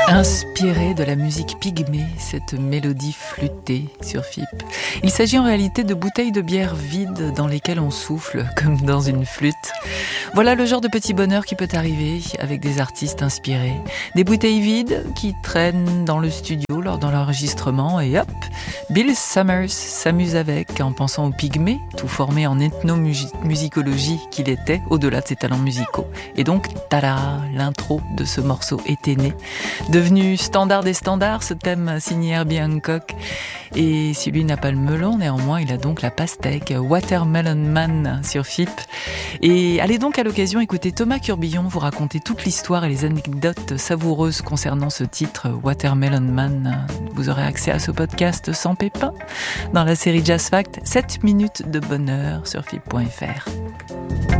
Inspiré de la musique pygmée, cette mélodie flûtée sur FIP. Il s'agit en réalité de bouteilles de bière vides dans lesquelles on souffle comme dans une flûte. Voilà le genre de petit bonheur qui peut arriver avec des artistes inspirés. Des bouteilles vides qui traînent dans le studio lors de l'enregistrement et hop, Bill Summers s'amuse avec en pensant aux pygmées, tout formé en ethnomusicologie qu'il était au-delà de ses talents musicaux. Et donc, tada, l'intro de ce morceau était né. Devenu standard des standards, ce thème signé Herbie Hancock. Et si lui n'a pas le melon, néanmoins, il a donc la pastèque, Watermelon Man sur FIP. Et allez donc à l'occasion écouter Thomas Curbillon vous raconter toute l'histoire et les anecdotes savoureuses concernant ce titre, Watermelon Man. Vous aurez accès à ce podcast sans pépin dans la série Jazz Fact, 7 minutes de bonheur sur FIP.fr.